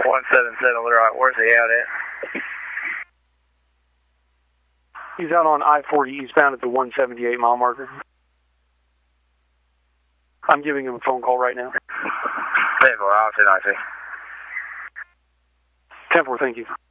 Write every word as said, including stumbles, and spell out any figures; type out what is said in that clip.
one seven seven, right, where's he out at? He's out on I forty eastbound at the one seventy-eight mile marker. I'm giving him a phone call right now. ten four, I'll see, I see. ten four, thank you.